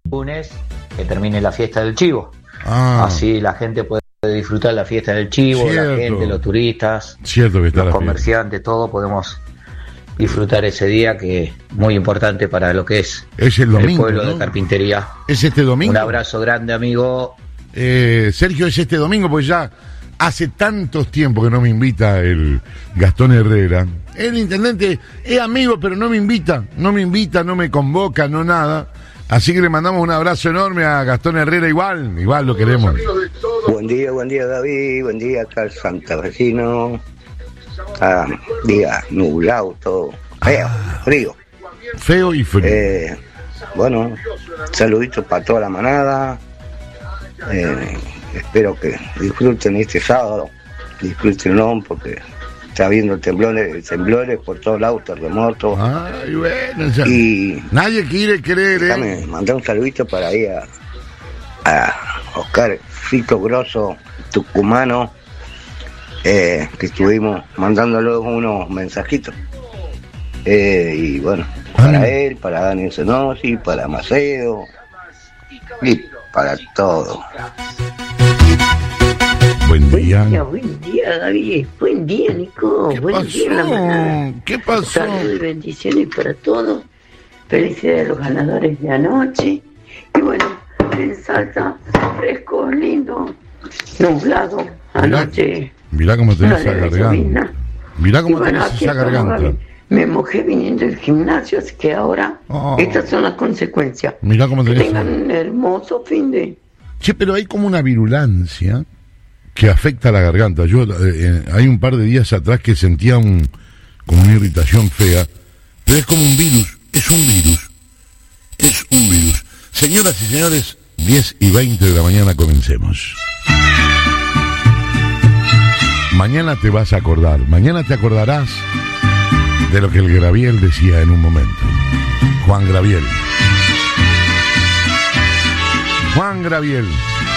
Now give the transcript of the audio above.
lunes que termine la fiesta del chivo. Así la gente puede disfrutar la fiesta del chivo, Cierto. la gente, los turistas, Cierto que está los la comerciantes, todos podemos disfrutar ese día que es muy importante para lo que es el domingo, pueblo, ¿no? de Carpintería. ¿Es este domingo? Un abrazo grande, amigo. Sergio, es este domingo, pues ya hace tantos tiempos que no me invita el Gastón Herrera. El intendente es amigo, pero no me invita, no me convoca, no nada. Así que le mandamos un abrazo enorme a Gastón Herrera, igual lo queremos. Buen día David, buen día acá el santafesino. Día nublado, todo feo, frío. Feo y frío. Bueno, saluditos para toda la manada. Espero que disfruten este sábado, disfrútenlo porque está habiendo temblores por todos lados, terremotos. Ay, bueno, ya. Y nadie quiere creer, déjame mandar un saludito para ahí a Oscar Fito Grosso, tucumano, que estuvimos mandándole unos mensajitos. Y bueno, para él, para Daniel Zenosi, para Macedo y para todo. Buen día. Buen día, David. Buen día, Nico. Buen día, la manada. ¿Qué pasó? Saludos y bendiciones para todos. Felicidades a los ganadores de anoche. Y bueno, en Salta, fresco, lindo, nublado. Anoche. Mirá cómo tenés esa leve garganta. llovizna. Mirá cómo Y bueno, tenés aquí esa estamos, garganta. David. Me mojé viniendo del gimnasio, así que ahora estas son las consecuencias. Mirá cómo Que tenés. tengan un hermoso fin de... Che, pero hay como una virulancia que afecta a la garganta. Yo hay un par de días atrás que sentía como una irritación fea, pero es como un virus, es un virus. Señoras y señores, 10:20 de la mañana, comencemos. Mañana te vas a acordar, mañana te acordarás de lo que el Graviel decía en un momento. Juan Graviel.